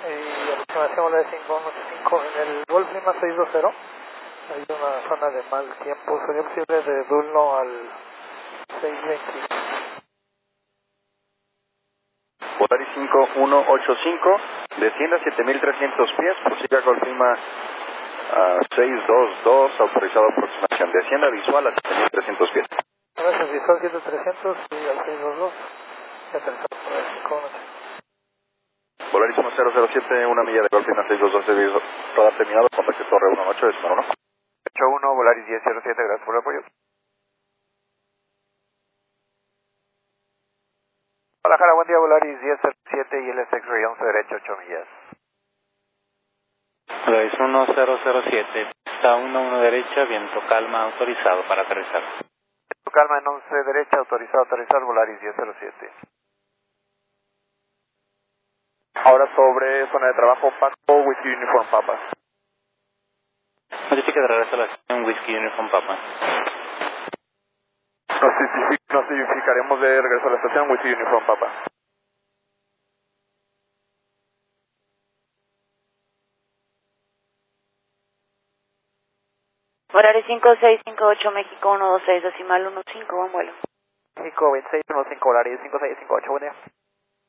Y aproximación de 515 en el Golf Lima 620. Hay una zona de mal tiempo. ¿Sería posible de Dulno al 620? Polaris 5185, descienda a 7300 pies, prosiga Golf Lima 622, autorizado aproximación. Descienda visual a 7300 pies. Gracias, visual 7300 y al 622. Ya aterrizamos por el 518. Polaris 1007, una milla de Golf Lima 622, servicio radar terminado, contacto Torre 18, es 1. 81, Volaris 1007, gracias por el apoyo. Guadalajara, buen día, Volaris 1007 y LS X-Ray 11 derecha, 8 millas. Volaris 1007, está 11 derecha, viento calma, autorizado para aterrizar. Viento calma en 11 derecha, autorizado a aterrizar, Volaris 1007. Ahora sobre zona de trabajo, Paco, Whiskey Uniform Papa. Notifica de regreso a la estación Whiskey Uniform Papa. Nos identificaremos de regreso a la estación Whiskey Uniform Papa. Volaris 5658, México 126, decimal 15, buen vuelo. México 2615, Volaris 5658, buen día.